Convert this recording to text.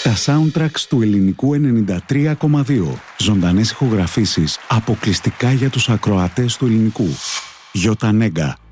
Τα soundtracks του ελληνικού 93,2. Ζωντανές ηχογραφήσεις αποκλειστικά για τους ακροατές του ελληνικού. Γιώτα Νέγκα.